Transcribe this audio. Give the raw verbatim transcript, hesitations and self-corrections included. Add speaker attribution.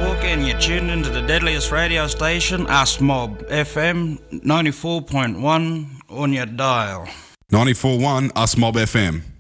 Speaker 1: Walker, and you're tuned into the deadliest radio station, Us Mob F M, ninety-four point one on your dial.
Speaker 2: ninety-four point one Us Mob F M.